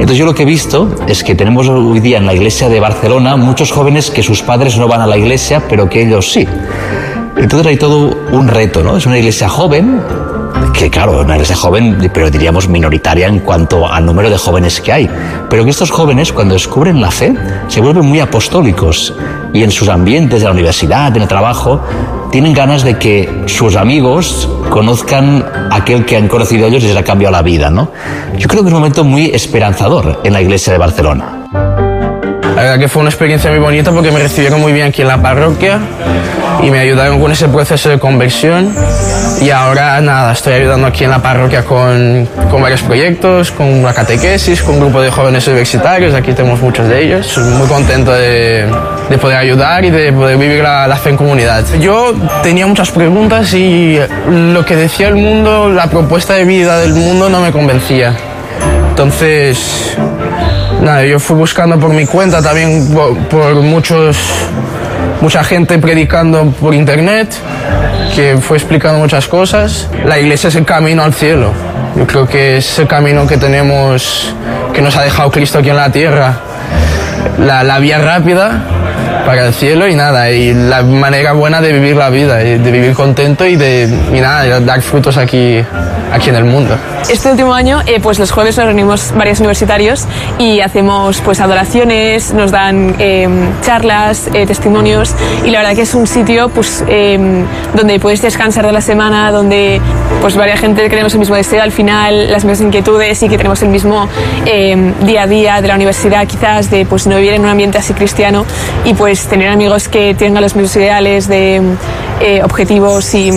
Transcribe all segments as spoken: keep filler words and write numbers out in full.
Entonces yo lo que he visto es que tenemos hoy día en la iglesia de Barcelona muchos jóvenes que sus padres no van a la iglesia, pero que ellos sí. Entonces hay todo un reto, ¿no? Es una iglesia joven, que claro, una iglesia joven, pero diríamos minoritaria en cuanto al número de jóvenes que hay. Pero que estos jóvenes, cuando descubren la fe, se vuelven muy apostólicos y en sus ambientes, de la universidad, en el trabajo, tienen ganas de que sus amigos conozcan a aquel que han conocido ellos y les ha cambiado la vida, ¿no? Yo creo que es un momento muy esperanzador en la iglesia de Barcelona. La verdad que fue una experiencia muy bonita porque me recibieron muy bien aquí en la parroquia y me ayudaron con ese proceso de conversión. Y ahora nada, estoy ayudando aquí en la parroquia con, con varios proyectos, con la catequesis, con un grupo de jóvenes universitarios, aquí tenemos muchos de ellos. Estoy muy contento de, de poder ayudar y de poder vivir la, la fe en comunidad. Yo tenía muchas preguntas y lo que decía el mundo, la propuesta de vida del mundo no me convencía. Entonces, nada, yo fui buscando por mi cuenta también por, por muchos, mucha gente predicando por internet, que fue explicando muchas cosas. La iglesia es el camino al cielo. Yo creo que es el camino que tenemos, que nos ha dejado Cristo aquí en la tierra. La, la vía rápida para el cielo y nada, y la manera buena de vivir la vida, de vivir contento y de y nada, de dar frutos aquí, aquí en el mundo. Este último año, eh, pues los jueves nos reunimos varios universitarios y hacemos pues adoraciones, nos dan eh, charlas, eh, testimonios, y la verdad que es un sitio pues eh, donde puedes descansar de la semana, donde pues varias gente que tenemos el mismo deseo al final, las mismas inquietudes y que tenemos el mismo eh, día a día de la universidad, quizás de pues no vivir en un ambiente así cristiano y pues tener amigos que tengan los mismos ideales de eh, objetivos y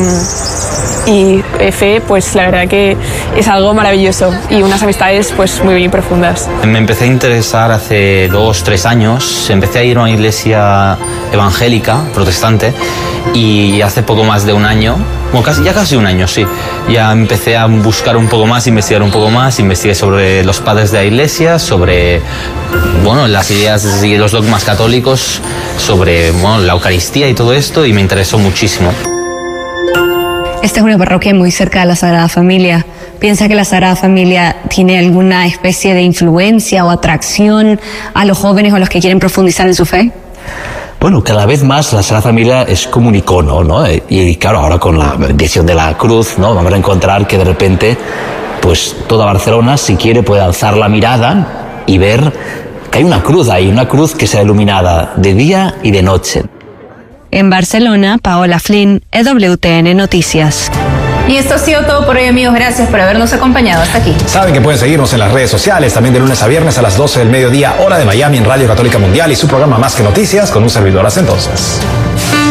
y eh, fe, pues la verdad que es algo maravilloso y unas amistades pues muy bien profundas. Me empecé a interesar hace dos, tres años, empecé a ir a una iglesia evangélica, protestante, y hace poco más de un año, bueno, casi, ya casi un año, sí, ya empecé a buscar un poco más, investigar un poco más, investigué sobre los padres de la iglesia, sobre, bueno, las ideas y los dogmas católicos, sobre, bueno, la Eucaristía y todo esto, y me interesó muchísimo. Esta es una parroquia muy cerca de la Sagrada Familia. ¿Piensa que la Sagrada Familia tiene alguna especie de influencia o atracción a los jóvenes o a los que quieren profundizar en su fe? Bueno, cada vez más la Sagrada Familia es como un icono, ¿no? Y claro, ahora con la bendición de la cruz, ¿no? Vamos a encontrar que de repente, pues toda Barcelona, si quiere, puede alzar la mirada y ver que hay una cruz ahí, una cruz que sea iluminada de día y de noche. En Barcelona, Paola Flynn, E W T N Noticias. Y esto ha sido todo por hoy, amigos. Gracias por habernos acompañado hasta aquí. Saben que pueden seguirnos en las redes sociales, también de lunes a viernes a las doce del mediodía, hora de Miami, en Radio Católica Mundial, y su programa Más que Noticias, con un servidor. Hasta entonces.